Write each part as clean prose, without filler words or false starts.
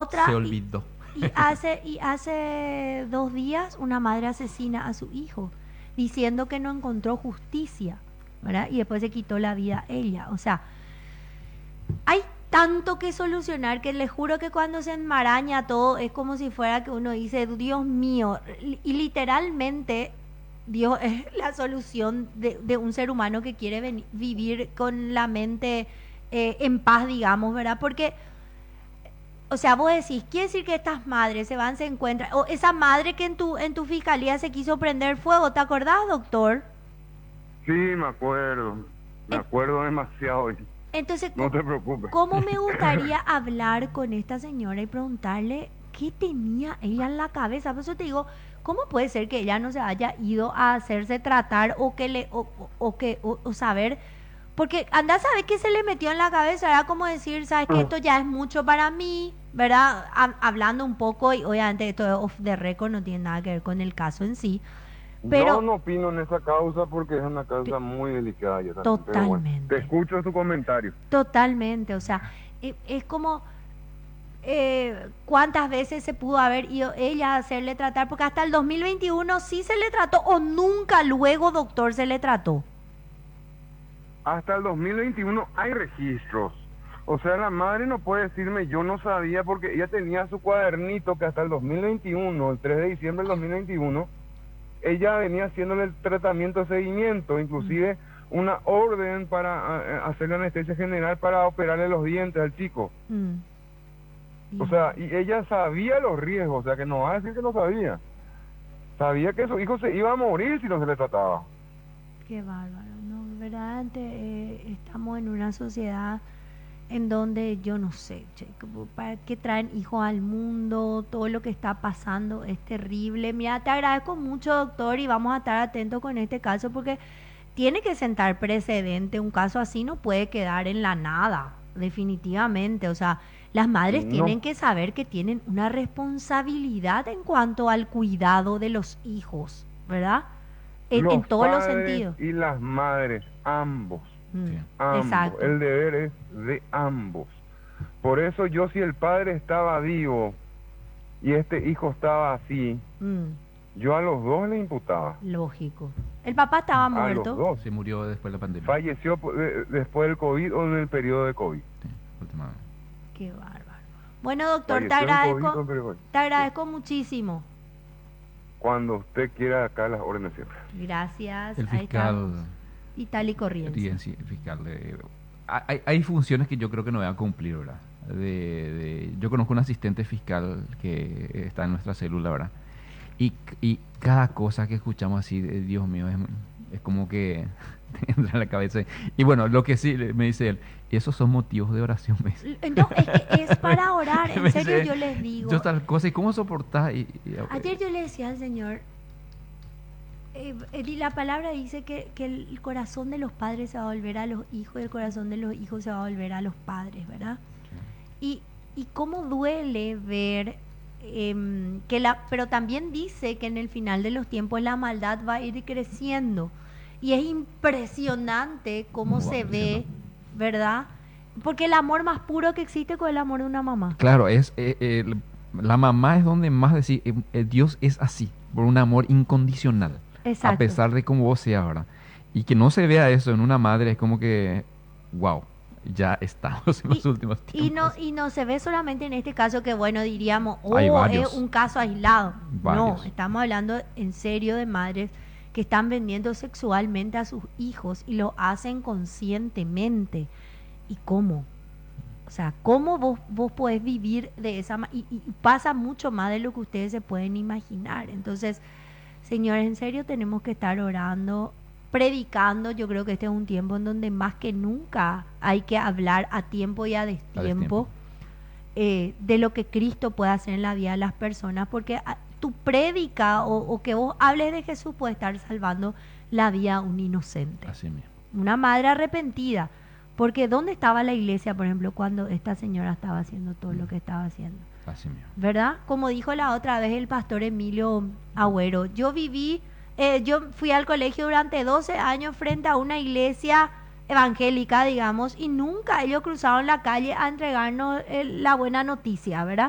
otra, Se olvidó. y hace 2 días una madre asesina a su hijo, diciendo que no encontró justicia, ¿verdad? Y después se quitó la vida ella. O sea, hay tanto que solucionar que les juro que cuando se enmaraña todo es como si fuera que uno dice, Dios mío, y literalmente Dios es la solución de un ser humano que quiere vivir con la mente en paz, digamos, ¿verdad? Porque, o sea, vos decís, quiere decir que estas madres se van, se encuentran, o esa madre que en tu fiscalía se quiso prender fuego, ¿te acordás, doctor? Sí, me En- acuerdo demasiado. Entonces, No te preocupes. ¿cómo me gustaría hablar con esta señora y preguntarle qué tenía ella en la cabeza? Por eso te digo, ¿cómo puede ser que ella no se haya ido a hacerse tratar o que o saber? Porque anda a saber qué se le metió en la cabeza, era como decir, sabes que esto ya es mucho para mí, ¿verdad? Hablando un poco, y obviamente esto es off the record, no tiene nada que ver con el caso en sí, Yo pero no opino en esa causa porque es una te- causa muy delicada yo también, pero bueno, te totalmente, escucho tu comentario. totalmente, o sea, es como cuántas veces se pudo haber ido ella a hacerle tratar, porque hasta el 2021 sí se le trató o nunca luego, doctor, se le trató. Hasta el 2021 hay registros. O sea, la madre no puede decirme yo no sabía porque ella tenía su cuadernito que hasta el 2021, el 3 de diciembre del 2021, ella venía haciéndole el tratamiento de seguimiento, inclusive una orden para hacerle anestesia general para operarle los dientes al chico. Mm. O sea, y ella sabía los riesgos, o sea, que no va a decir que no sabía. Sabía que su hijo se iba a morir si no se le trataba. Qué bárbaro, ¿no? Verdaderamente estamos en una sociedad en donde yo no sé, che, como para qué traen hijos al mundo, todo lo que está pasando es terrible. Mira, te agradezco mucho, doctor, y vamos a estar atentos con este caso porque tiene que sentar precedente. Un caso así no puede quedar en la nada, definitivamente. O sea, las madres No, tienen que saber que tienen una responsabilidad en cuanto al cuidado de los hijos, ¿verdad? En los todos los padres sentidos. y las madres, ambos, Mm, Sí. ambos. exacto. El deber es de ambos. Por eso yo, si el padre estaba vivo y este hijo estaba así, Mm, yo a los dos le imputaba. lógico. El papá estaba A los muerto. dos. Se murió después de la pandemia. Falleció después del COVID o en el periodo de COVID. Sí, últimamente. Qué bárbaro. Bueno, doctor, Falleció en COVID o en periodo de te COVID. agradezco muchísimo. Cuando usted quiera, acá las órdenes siempre. Gracias. El Ahí estamos. fiscal, Y tal y corriente. sí, el fiscal, hay funciones que yo creo que no voy a cumplir, ¿verdad? Yo conozco un asistente fiscal que está en nuestra célula, ¿verdad? Y cada cosa que escuchamos así, Dios mío, es como que te entra en la cabeza. Y bueno, lo que sí me dice él, esos son motivos de oración, me dice. No, es que es para orar. En Me serio, dice, yo les digo. yo tal cosa, ¿y cómo soportás? Ayer yo le decía al Señor, la palabra dice que el corazón de los padres se va a volver a los hijos y el corazón de los hijos se va a volver a los padres, ¿verdad? Y cómo duele ver pero también dice que en el final de los tiempos la maldad va a ir creciendo. Y es impresionante cómo ¿Cómo va se ve, creciendo? ¿verdad? Porque el amor más puro que existe es el amor de una mamá. Claro, la mamá es donde más decir, Dios es así, por un amor incondicional, a Exacto. pesar de cómo vos seas ahora. Y que no se vea eso en una madre es como que, wow, ya estamos en los últimos tiempos. Y no se ve solamente en este caso que, bueno, diríamos, Hay oh, es varios. un caso aislado. No, Varios. estamos hablando en serio de madres que están vendiendo sexualmente a sus hijos y lo hacen conscientemente. ¿Y cómo? O sea, ¿cómo vos podés vivir de esa manera? Y pasa mucho más de lo que ustedes se pueden imaginar. Entonces, señores, en serio tenemos que estar orando, predicando. Yo creo que este es un tiempo en donde más que nunca hay que hablar a tiempo y a destiempo de lo que Cristo puede hacer en la vida de las personas, porque tu prédica o que vos hables de Jesús puede estar salvando la vida a un inocente, Así mismo. una madre arrepentida. Porque ¿dónde estaba la iglesia, por ejemplo, cuando esta señora estaba haciendo todo lo que estaba haciendo? Así mismo. ¿Verdad? Como dijo la otra vez el pastor Emilio Agüero, yo fui al colegio durante 12 años frente a una iglesia evangélica, digamos, y nunca ellos cruzaron la calle a entregarnos la buena noticia, ¿verdad?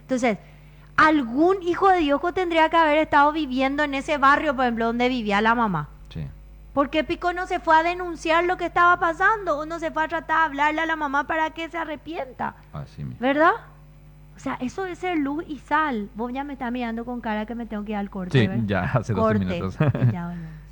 Entonces, algún hijo de Dios tendría que haber estado viviendo en ese barrio, por ejemplo, donde vivía la mamá. Sí. ¿Por qué Pico no se fue a denunciar lo que estaba pasando? ¿O no se fue a tratar de hablarle a la mamá para que se arrepienta? Así mismo. ¿Verdad? O sea, eso es ser luz y sal. Vos ya me estás mirando con cara que me tengo que ir al corte, Sí, ¿verdad? ya hace 12 Corte. minutos. Ya volvemos.